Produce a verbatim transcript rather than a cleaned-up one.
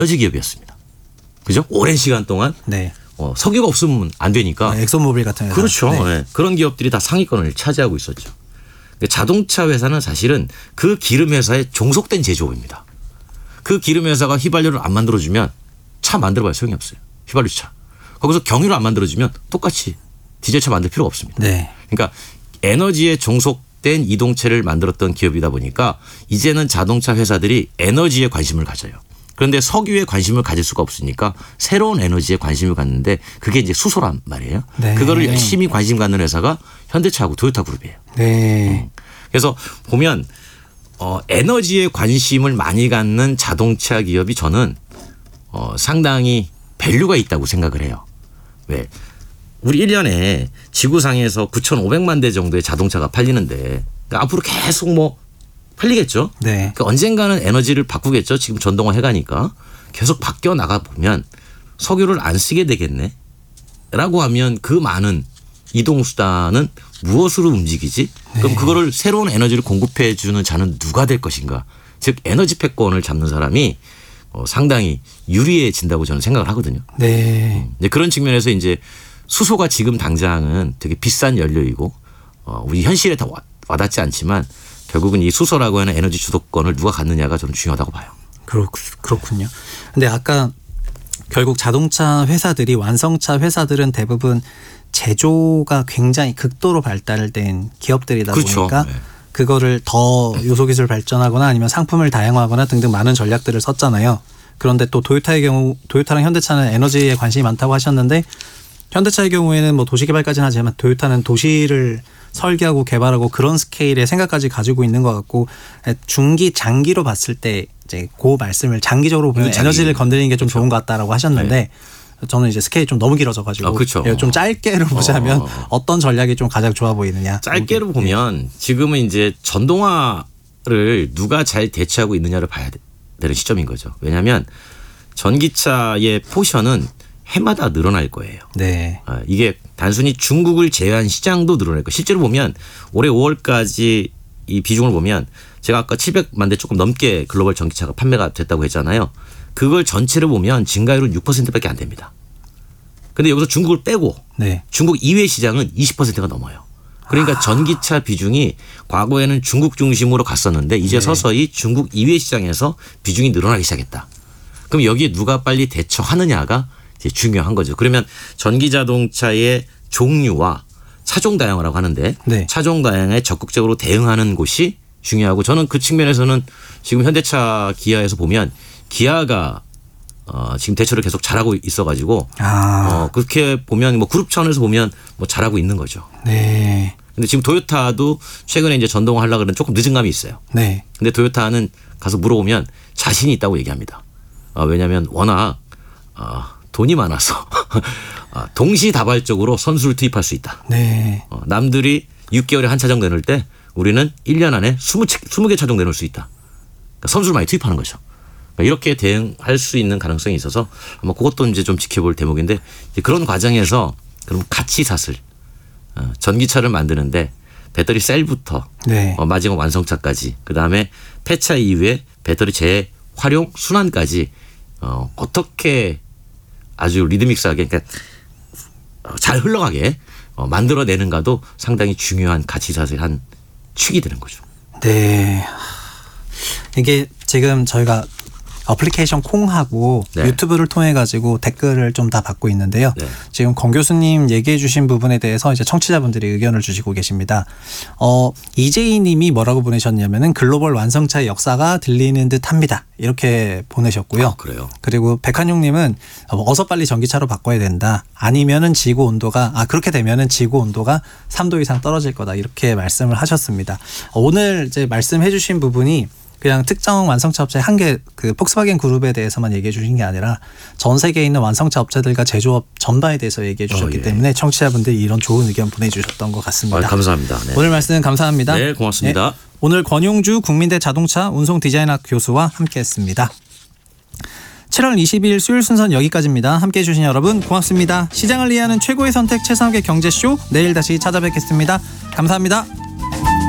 에너지 기업이었습니다. 그죠? 오랜 시간 동안 네. 어, 석유가 없으면 안 되니까. 아, 엑소모빌 같은 회사. 그렇죠. 네. 네. 그런 기업들이 다 상위권을 차지하고 있었죠. 자동차 회사는 사실은 그 기름 회사에 종속된 제조업입니다. 그 기름 회사가 휘발유를 안 만들어주면 차 만들어봐야 소용이 없어요. 휘발유차. 거기서 경유를 안 만들어주면 똑같이 디젤차 만들 필요가 없습니다. 네. 그러니까 에너지에 종속된 이동체를 만들었던 기업이다 보니까 이제는 자동차 회사들이 에너지에 관심을 가져요. 그런데 석유에 관심을 가질 수가 없으니까 새로운 에너지에 관심을 갖는데 그게 이제 수소란 말이에요. 네. 그거를 열심히 관심 갖는 회사가 현대차하고 토요타 그룹이에요. 네. 그래서 보면 어, 에너지에 관심을 많이 갖는 자동차 기업이 저는 어, 상당히 밸류가 있다고 생각을 해요. 왜? 우리 일 년에 지구상에서 구천오백만 대 정도의 자동차가 팔리는데 그러니까 앞으로 계속 뭐 팔리겠죠. 네. 그러니까 언젠가는 에너지를 바꾸겠죠. 지금 전동화 해가니까 계속 바뀌어 나가 보면 석유를 안 쓰게 되겠네. 라고 하면 그 많은 이동수단은 무엇으로 움직이지? 그럼 네. 그거를 새로운 에너지를 공급해 주는 자는 누가 될 것인가? 즉 에너지 패권을 잡는 사람이 어, 상당히 유리해진다고 저는 생각을 하거든요. 네. 이제 그런 측면에서 이제 수소가 지금 당장은 되게 비싼 연료이고 어, 우리 현실에 다 와, 와닿지 않지만 결국은 이 수소라고 하는 에너지 주도권을 누가 갖느냐가 저는 중요하다고 봐요. 그렇, 그렇군요. 근데 아까 결국 자동차 회사들이 완성차 회사들은 대부분 제조가 굉장히 극도로 발달된 기업들이다 그렇죠. 보니까 네. 그거를 더 요소기술 발전하거나 아니면 상품을 다양화하거나 등등 많은 전략들을 썼잖아요. 그런데 또 토요타의 경우 토요타랑 현대차는 에너지에 관심이 많다고 하셨는데 현대차의 경우에는 뭐 도시개발까지는 하지만 토요타는 도시를 설계하고 개발하고 그런 스케일의 생각까지 가지고 있는 것 같고 중기 장기로 봤을 때 이제 그 말씀을 장기적으로 보면 장기. 에너지를 건드리는 게 좀 그렇죠. 좋은 것 같다라고 하셨는데 네. 저는 이제 스케일이 좀 너무 길어져가지고 아, 그렇죠. 좀 짧게로 보자면 어. 어떤 전략이 좀 가장 좋아 보이느냐. 짧게로 네. 보면 지금은 이제 전동화를 누가 잘 대체하고 있느냐를 봐야 되는 시점인 거죠. 왜냐하면 전기차의 포션은 해마다 늘어날 거예요. 네. 이게 단순히 중국을 제외한 시장도 늘어날 거예요. 실제로 보면 올해 오월까지 이 비중을 보면 제가 아까 칠백만 대 조금 넘게 글로벌 전기차가 판매가 됐다고 했잖아요. 그걸 전체를 보면 증가율은 육 퍼센트밖에 안 됩니다. 근데 여기서 중국을 빼고 네. 중국 이외 시장은 이십 퍼센트가 넘어요. 그러니까 아. 전기차 비중이 과거에는 중국 중심으로 갔었는데 이제 네. 서서히 중국 이외 시장에서 비중이 늘어나기 시작했다. 그럼 여기에 누가 빨리 대처하느냐가 이제 중요한 거죠. 그러면 전기자동차의 종류와 차종 다양화라고 하는데 네. 차종 다양화에 적극적으로 대응하는 곳이 중요하고 저는 그 측면에서는 지금 현대차 기아에서 보면 기아가 어 지금 대처를 계속 잘하고 있어가지고 아. 어 그렇게 보면 뭐 그룹 차원에서 보면 뭐 잘하고 있는 거죠. 네. 근데 지금 토요타도 최근에 이제 전동화 하려고 그러는 조금 늦은 감이 있어요. 네. 근데 토요타는 가서 물어보면 자신이 있다고 얘기합니다. 어, 왜냐하면 워낙 어, 돈이 많아서 어, 동시다발적으로 선수를 투입할 수 있다. 네. 어, 남들이 육 개월에 한 차정 내놓을 때 우리는 일 년 안에 이십 개 차정 내놓을 수 있다. 그러니까 선수를 많이 투입하는 거죠. 그러니까 이렇게 대응할 수 있는 가능성이 있어서 아마 그것도 이제 좀 지켜볼 대목인데 이제 그런 과정에서 그럼 같이 샀을 어, 전기차를 만드는데 배터리 셀부터 네. 어, 마지막 완성차까지 그다음에 폐차 이후에 배터리 재활용 순환까지 어, 어떻게 아주 리드믹스하게 그러니까 잘 흘러가게 어, 만들어내는가도 상당히 중요한 가치사슬 한 축이 되는 거죠. 네. 이게 지금 저희가 어플리케이션 콩하고 네. 유튜브를 통해 가지고 댓글을 좀 다 받고 있는데요. 네. 지금 권 교수님 얘기해 주신 부분에 대해서 이제 청취자분들이 의견을 주시고 계십니다. 어, 이제이 님이 뭐라고 보내셨냐면은 글로벌 완성차의 역사가 들리는 듯합니다. 이렇게 보내셨고요. 아, 그래요. 그리고 백한용 님은 어서 빨리 전기차로 바꿔야 된다. 아니면은 지구 온도가 아 그렇게 되면은 지구 온도가 삼 도 이상 떨어질 거다. 이렇게 말씀을 하셨습니다. 오늘 이제 말씀해 주신 부분이 그냥 특정 완성차 업체 한 개 그 폭스바겐 그룹에 대해서만 얘기해 주신 게 아니라 전 세계에 있는 완성차 업체들과 제조업 전반에 대해서 얘기해 주셨기 어, 예. 때문에 청취자분들이 이런 좋은 의견 보내주셨던 것 같습니다. 아, 감사합니다. 네. 오늘 말씀 감사합니다. 네, 고맙습니다. 네, 오늘 권용주 국민대 자동차 운송 디자인학 교수와 함께했습니다. 칠월 이십일 수요일 순서는 여기까지입니다. 함께해 주신 여러분 고맙습니다. 시장을 이해하는 최고의 선택 최상욱의 경제쇼 내일 다시 찾아뵙겠습니다. 감사합니다.